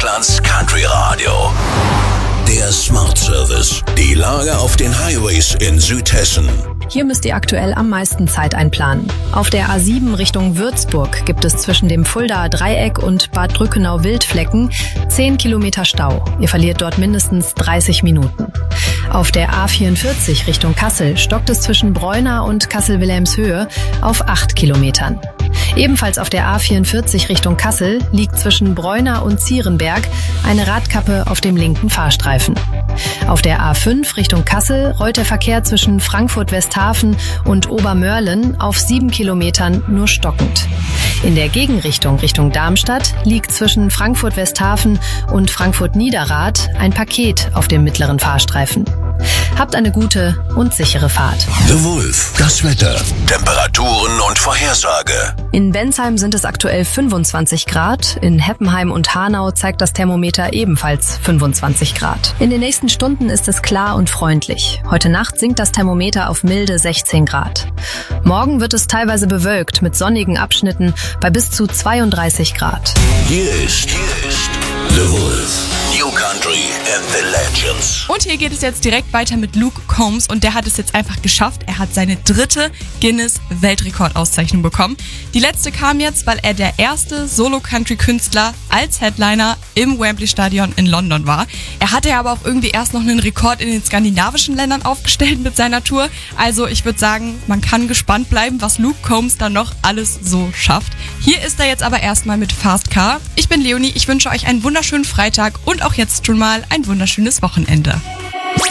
Deutschlands Country Radio. Der Smart Service. Die Lage auf den Highways in Südhessen. Hier müsst ihr aktuell am meisten Zeit einplanen. Auf der A7 Richtung Würzburg gibt es zwischen dem Fuldaer Dreieck und Bad Drückenau-Wildflecken 10 Kilometer Stau. Ihr verliert dort mindestens 30 Minuten. Auf der A44 Richtung Kassel stockt es zwischen Breuna und Kassel-Wilhelmshöhe auf 8 Kilometern. Ebenfalls auf der A44 Richtung Kassel liegt zwischen Breuna und Zierenberg eine Radkappe auf dem linken Fahrstreifen. Auf der A5 Richtung Kassel rollt der Verkehr zwischen Frankfurt-Westhafen und Obermörlen auf 7 Kilometern nur stockend. In der Gegenrichtung Richtung Darmstadt liegt zwischen Frankfurt-Westhafen und Frankfurt-Niederrad ein Paket auf dem mittleren Fahrstreifen. Habt eine gute und sichere Fahrt. The Wolf, das Wetter, Temperaturen und Vorhersage. In Bensheim sind es aktuell 25 Grad. In Heppenheim und Hanau zeigt das Thermometer ebenfalls 25 Grad. In den nächsten Stunden ist es klar und freundlich. Heute Nacht sinkt das Thermometer auf milde 16 Grad. Morgen wird es teilweise bewölkt mit sonnigen Abschnitten bei bis zu 32 Grad. Hier ist The Wolf. New Country and the Legends. Und hier geht es jetzt direkt weiter mit Luke Combs und der hat es jetzt einfach geschafft. Er hat seine 3. Guinness-Weltrekordauszeichnung bekommen. Die letzte kam jetzt, weil er der erste Solo-Country-Künstler als Headliner im Wembley-Stadion in London war. Er hatte aber auch irgendwie erst noch einen Rekord in den skandinavischen Ländern aufgestellt mit seiner Tour. Also ich würde sagen, man kann gespannt bleiben, was Luke Combs dann noch alles so schafft. Hier ist er jetzt aber erstmal mit Fast Car. Ich bin Leonie, ich wünsche euch einen wunderschönen Freitag und auch jetzt schon mal ein wunderschönes Wochenende.